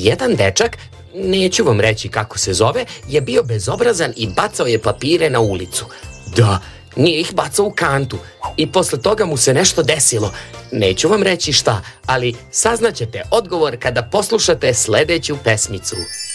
Jedan dečak, neću vam reći kako se zove, je bio bezobrazan i bacao je papire na ulicu. Da, nije ih bacao u kantu. I posle toga mu se nešto desilo. Neću vam reći šta, ali saznaćete odgovor kada poslušate sledeću pesmicu.